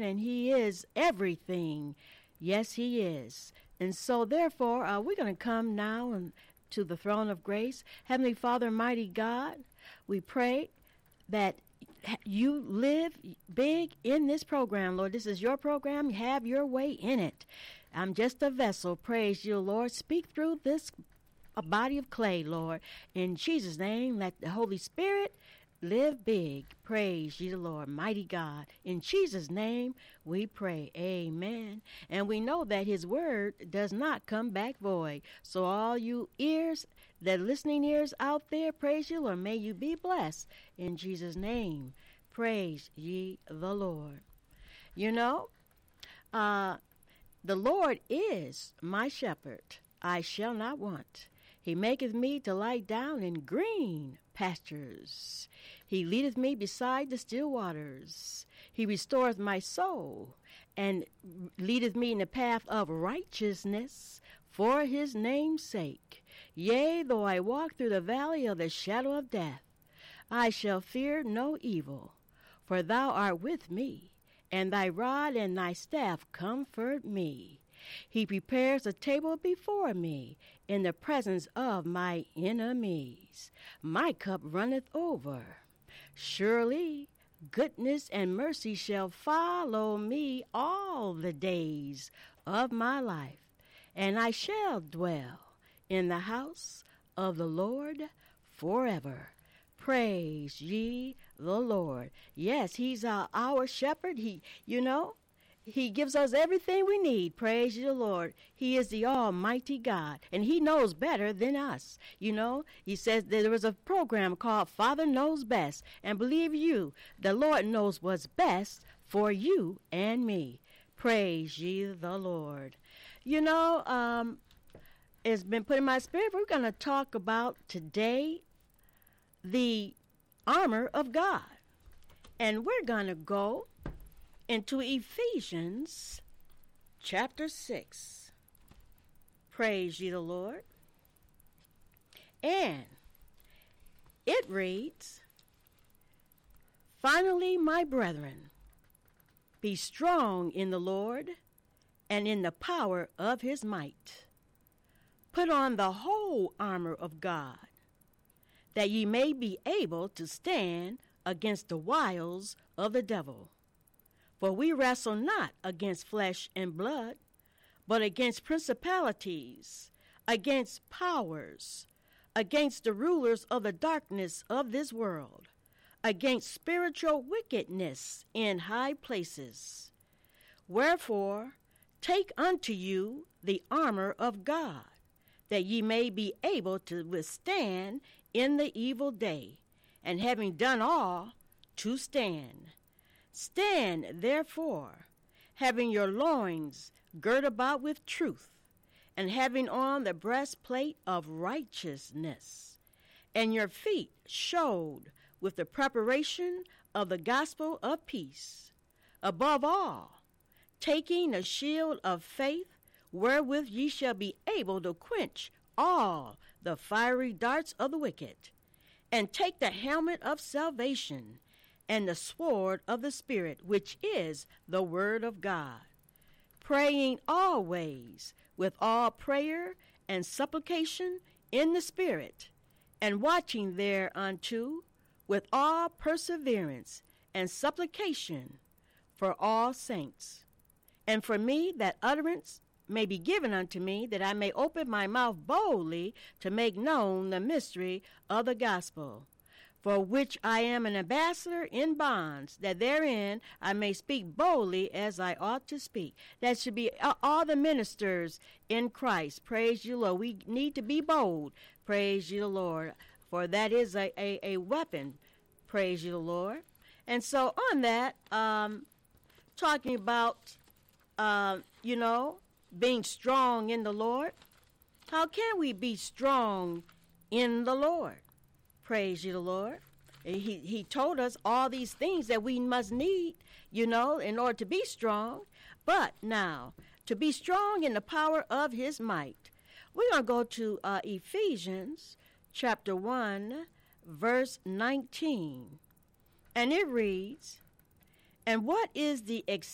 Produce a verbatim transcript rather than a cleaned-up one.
and he is everything. Yes, he is. And so, therefore, uh, we're going to come now and to the throne of grace. Heavenly Father, mighty God, we pray that you live big in this program, Lord. This is your program. Have your way in it. I'm just a vessel. Praise you, Lord. Speak through this a body of clay, Lord. In Jesus' name, let the Holy Spirit live big. Praise you, Lord, mighty God. In Jesus' name, we pray. Amen. And we know that his word does not come back void. So all you ears, the listening ears out there, praise you, Lord. May you be blessed. In Jesus' name, praise ye the Lord. You know, uh, the Lord is my shepherd. I shall not want. He maketh me to lie down in green pastures. He leadeth me beside the still waters. He restoreth my soul, and leadeth me in the path of righteousness for his name's sake. Yea, though I walk through the valley of the shadow of death, I shall fear no evil, for thou art with me, and thy rod and thy staff comfort me. He prepares a table before me in the presence of my enemies. My cup runneth over. Surely goodness and mercy shall follow me all the days of my life, and I shall dwell in the house of the Lord forever. Praise ye the Lord. Yes, he's uh, our shepherd. He, you know, he gives us everything we need. Praise you, Lord. He is the Almighty God, and he knows better than us. You know, he says there was a program called Father Knows Best, and believe you, the Lord knows what's best for you and me. Praise ye the Lord. You know, um, it's been put in my spirit. We're going to talk about today the armor of God, and we're going to go into Ephesians chapter six. Praise ye the Lord. And it reads, Finally, my brethren, be strong in the Lord and in the power of his might. Put on the whole armor of God, that ye may be able to stand against the wiles of the devil. For we wrestle not against flesh and blood, but against principalities, against powers, against the rulers of the darkness of this world, against spiritual wickedness in high places. Wherefore, take unto you the armor of God, that ye may be able to withstand in the evil day, and having done all, to stand. Stand, therefore, having your loins girt about with truth, and having on the breastplate of righteousness, and your feet shod with the preparation of the gospel of peace. Above all, taking the shield of faith, wherewith ye shall be able to quench all the fiery darts of the wicked, and take the helmet of salvation, and the sword of the Spirit, which is the word of God, praying always with all prayer and supplication in the Spirit, and watching thereunto with all perseverance and supplication for all saints. And for me, that utterance may be given unto me, that I may open my mouth boldly to make known the mystery of the gospel, for which I am an ambassador in bonds, that therein I may speak boldly as I ought to speak. That should be all the ministers in Christ. Praise you, Lord. We need to be bold. Praise you, Lord. For that is a, a, a weapon. Praise you, Lord. And so on that, um, talking about, uh, you know, being strong in the Lord. How can we be strong in the Lord? Praise you, the Lord. He, he told us all these things that we must need, you know, in order to be strong. But now, to be strong in the power of his might, we're going to go to uh, Ephesians chapter one, verse nineteen. And it reads, And what is the